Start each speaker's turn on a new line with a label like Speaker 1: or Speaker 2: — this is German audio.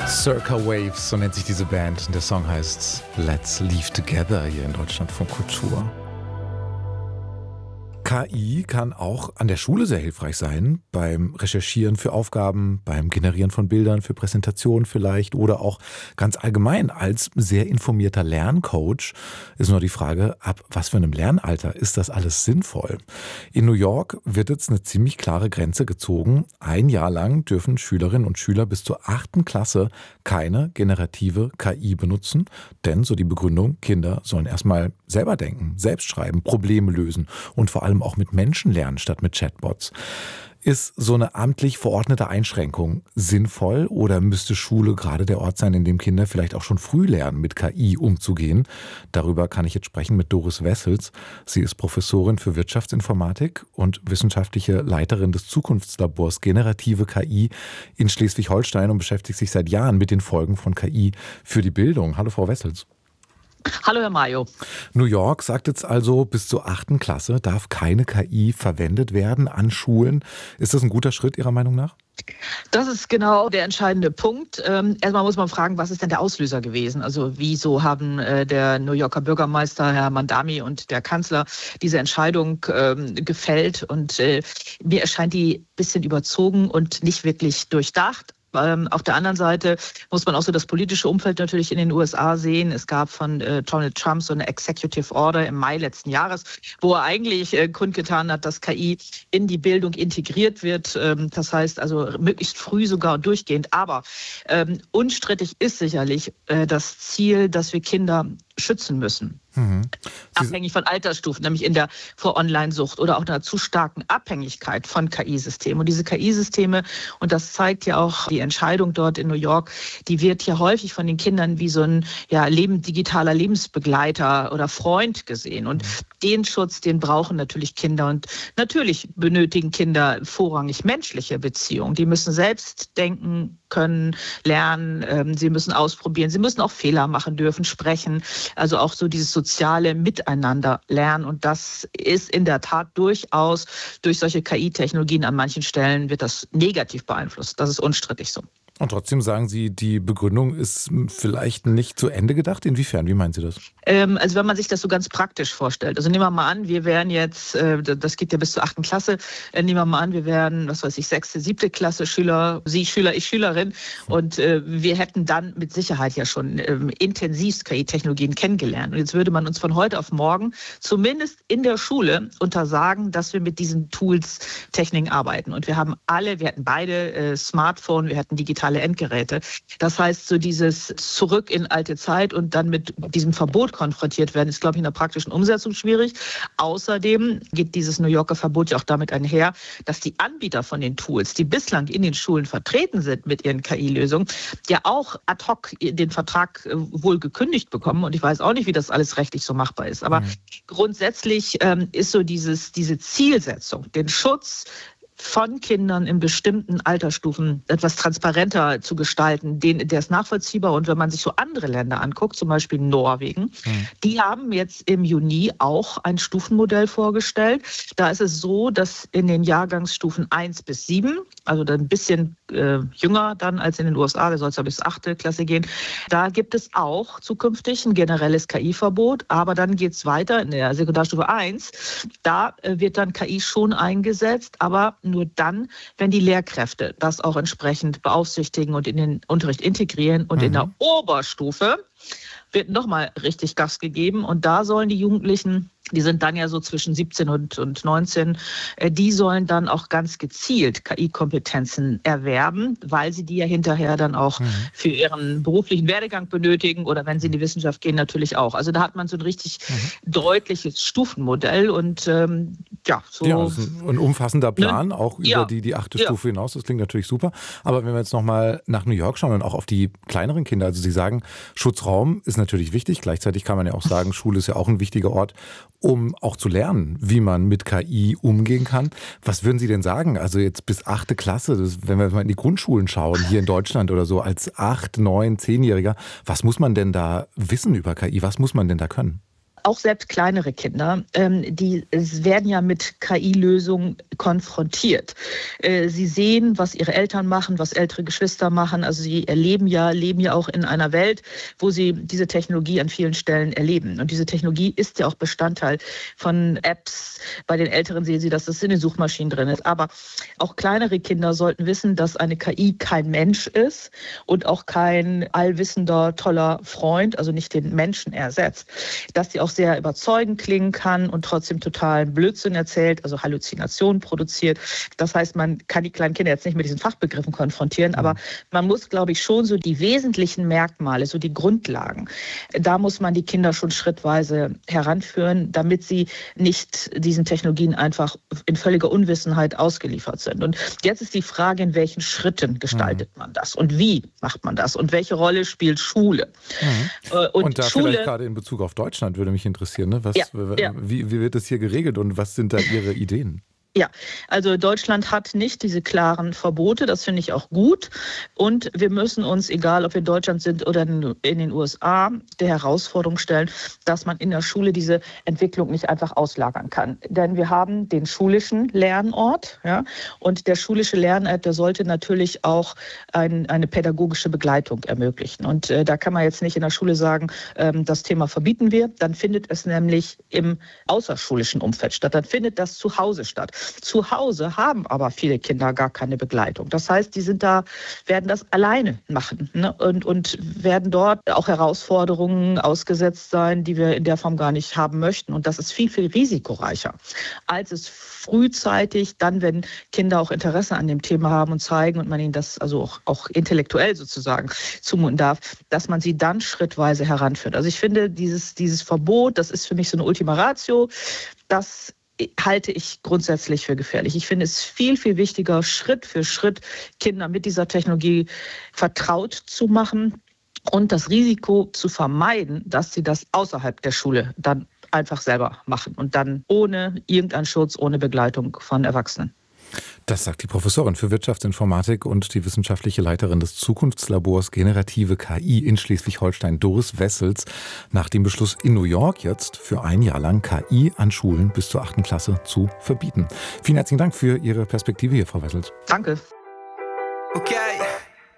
Speaker 1: Circa Waves, so nennt sich diese Band. Der Song heißt Let's Leave Together hier in Deutschland von Kultur. KI kann auch an der Schule sehr hilfreich sein, beim Recherchieren für Aufgaben, beim Generieren von Bildern für Präsentationen vielleicht oder auch ganz allgemein als sehr informierter Lerncoach. Ist nur die Frage, ab was für einem Lernalter ist das alles sinnvoll? In New York wird jetzt eine ziemlich klare Grenze gezogen. 1 Jahr lang dürfen Schülerinnen und Schüler bis zur 8. Klasse keine generative KI benutzen, denn, so die Begründung, Kinder sollen erstmal selber denken, selbst schreiben, Probleme lösen und vor allem auch mit Menschen lernen statt mit Chatbots. Ist so eine amtlich verordnete Einschränkung sinnvoll oder müsste Schule gerade der Ort sein, in dem Kinder vielleicht auch schon früh lernen, mit KI umzugehen? Darüber kann ich jetzt sprechen mit Doris Wessels. Sie ist Professorin für Wirtschaftsinformatik und wissenschaftliche Leiterin des Zukunftslabors Generative KI in Schleswig-Holstein und beschäftigt sich seit Jahren mit den Folgen von KI für die Bildung. Hallo Frau Wessels.
Speaker 2: Hallo Herr Mayo.
Speaker 1: New York sagt jetzt also, bis zur 8. Klasse darf keine KI verwendet werden an Schulen. Ist das ein guter Schritt Ihrer Meinung nach?
Speaker 2: Das ist genau der entscheidende Punkt. Erstmal muss man fragen, was ist denn der Auslöser gewesen? Also wieso haben der New Yorker Bürgermeister Herr Mamdani und der Kanzler diese Entscheidung gefällt? Und mir erscheint die ein bisschen überzogen und nicht wirklich durchdacht. Auf der anderen Seite muss man auch so das politische Umfeld natürlich in den USA sehen. Es gab von Donald Trump so eine Executive Order im Mai letzten Jahres, wo er eigentlich kundgetan hat, dass KI in die Bildung integriert wird. Das heißt also möglichst früh sogar und durchgehend. Aber unstrittig ist sicherlich das Ziel, dass wir Kinder schützen müssen. Abhängig von Altersstufen, nämlich vor Online-Sucht oder auch einer zu starken Abhängigkeit von KI-Systemen. Und diese KI-Systeme, und das zeigt ja auch die Entscheidung dort in New York, die wird ja häufig von den Kindern wie so ein digitaler Lebensbegleiter oder Freund gesehen. Und den Schutz, den brauchen natürlich Kinder. Und natürlich benötigen Kinder vorrangig menschliche Beziehungen. Die müssen selbst denken können, lernen, sie müssen ausprobieren, sie müssen auch Fehler machen dürfen, sprechen. Also auch so dieses soziale Miteinander lernen. Und das ist in der Tat durchaus durch solche KI-Technologien an manchen Stellen wird das negativ beeinflusst. Das ist unstrittig so.
Speaker 1: Und trotzdem sagen Sie, die Begründung ist vielleicht nicht zu Ende gedacht. Inwiefern? Wie meinen Sie das?
Speaker 2: Also wenn man sich das so ganz praktisch vorstellt. Also nehmen wir mal an, wir wären jetzt, das geht ja bis zur 8. Klasse, nehmen wir mal an, wir wären, 6., 7. Klasse Schüler, Sie Schüler, ich Schülerin. Und wir hätten dann mit Sicherheit ja schon intensivst KI-Technologien kennengelernt. Und jetzt würde man uns von heute auf morgen zumindest in der Schule untersagen, dass wir mit diesen Tools, Techniken arbeiten. Und wir hatten beide Smartphone, wir hatten digitale Endgeräte. Das heißt, so dieses Zurück in alte Zeit und dann mit diesem Verbot konfrontiert werden, ist, glaube ich, in der praktischen Umsetzung schwierig. Außerdem geht dieses New Yorker Verbot ja auch damit einher, dass die Anbieter von den Tools, die bislang in den Schulen vertreten sind mit ihren KI-Lösungen, ja auch ad hoc den Vertrag wohl gekündigt bekommen. Und ich weiß auch nicht, wie das alles rechtlich so machbar ist. Aber grundsätzlich ist so diese Zielsetzung, den Schutz von Kindern in bestimmten Altersstufen etwas transparenter zu gestalten, der ist nachvollziehbar. Und wenn man sich so andere Länder anguckt, zum Beispiel Norwegen, die haben jetzt im Juni auch ein Stufenmodell vorgestellt. Da ist es so, dass in den Jahrgangsstufen 1 bis 7, also dann ein bisschen jünger dann als in den USA, da soll es ja bis 8. Klasse gehen, da gibt es auch zukünftig ein generelles KI-Verbot, aber dann geht es weiter in der Sekundarstufe 1. Da wird dann KI schon eingesetzt, aber nur dann, wenn die Lehrkräfte das auch entsprechend beaufsichtigen und in den Unterricht integrieren. Und in der Oberstufe wird nochmal richtig Gas gegeben. Und da sollen die Jugendlichen, die sind dann ja so zwischen 17 und 19, die sollen dann auch ganz gezielt KI-Kompetenzen erwerben, weil sie die ja hinterher dann auch für ihren beruflichen Werdegang benötigen oder wenn sie in die Wissenschaft gehen, natürlich auch. Also da hat man so ein richtig deutliches Stufenmodell und so.
Speaker 1: Ja, das ist ein umfassender Plan, auch über die 8. Stufe hinaus. Das klingt natürlich super. Aber wenn wir jetzt nochmal nach New York schauen und auch auf die kleineren Kinder, also Sie sagen, Schutzraum ist natürlich wichtig. Gleichzeitig kann man ja auch sagen, Schule ist ja auch ein wichtiger Ort, um auch zu lernen, wie man mit KI umgehen kann. Was würden Sie denn sagen? Also jetzt bis 8. Klasse, wenn wir mal in die Grundschulen schauen, hier in Deutschland oder so, als 8-, 9-, 10-Jähriger, was muss man denn da wissen über KI? Was muss man denn da können?
Speaker 2: auch selbst kleinere Kinder, die werden ja mit KI-Lösungen konfrontiert. Sie sehen, was ihre Eltern machen, was ältere Geschwister machen. Also sie leben ja auch in einer Welt, wo sie diese Technologie an vielen Stellen erleben. Und diese Technologie ist ja auch Bestandteil von Apps. Bei den Älteren sehen Sie, dass das in den Suchmaschinen drin ist. Aber auch kleinere Kinder sollten wissen, dass eine KI kein Mensch ist und auch kein allwissender, toller Freund, also nicht den Menschen ersetzt. Dass sie auch sehr überzeugend klingen kann und trotzdem totalen Blödsinn erzählt, also Halluzinationen produziert. Das heißt, man kann die kleinen Kinder jetzt nicht mit diesen Fachbegriffen konfrontieren, aber man muss, glaube ich, schon so die wesentlichen Merkmale, so die Grundlagen, da muss man die Kinder schon schrittweise heranführen, damit sie nicht diesen Technologien einfach in völliger Unwissenheit ausgeliefert sind. Und jetzt ist die Frage, in welchen Schritten gestaltet man das und wie macht man das und welche Rolle spielt Schule?
Speaker 1: Und da Schule, vielleicht gerade in Bezug auf Deutschland würde mich interessieren, ne? Wie wird das hier geregelt und was sind da Ihre Ideen?
Speaker 2: Ja, also Deutschland hat nicht diese klaren Verbote, das finde ich auch gut. Und wir müssen uns, egal ob wir in Deutschland sind oder in den USA, der Herausforderung stellen, dass man in der Schule diese Entwicklung nicht einfach auslagern kann. Denn wir haben den schulischen Lernort, ja, und der schulische Lernort, der sollte natürlich auch eine pädagogische Begleitung ermöglichen. Und da kann man jetzt nicht in der Schule sagen, das Thema verbieten wir, dann findet es nämlich im außerschulischen Umfeld statt, dann findet das zu Hause statt. Zu Hause haben aber viele Kinder gar keine Begleitung. Das heißt, die werden das alleine machen, ne? und werden dort auch Herausforderungen ausgesetzt sein, die wir in der Form gar nicht haben möchten. Und das ist viel, viel risikoreicher, als es frühzeitig dann, wenn Kinder auch Interesse an dem Thema haben und zeigen und man ihnen das also auch intellektuell sozusagen zumuten darf, dass man sie dann schrittweise heranführt. Also ich finde, dieses Verbot, das ist für mich so eine Ultima Ratio, das halte ich grundsätzlich für gefährlich. Ich finde es viel, viel wichtiger, Schritt für Schritt Kinder mit dieser Technologie vertraut zu machen und das Risiko zu vermeiden, dass sie das außerhalb der Schule dann einfach selber machen und dann ohne irgendeinen Schutz, ohne Begleitung von Erwachsenen.
Speaker 1: Das sagt die Professorin für Wirtschaftsinformatik und die wissenschaftliche Leiterin des Zukunftslabors Generative KI in Schleswig-Holstein, Doris Wessels, nach dem Beschluss in New York jetzt für ein Jahr lang KI an Schulen bis zur 8. Klasse zu verbieten. Vielen herzlichen Dank für Ihre Perspektive hier, Frau Wessels.
Speaker 2: Danke.
Speaker 3: Okay.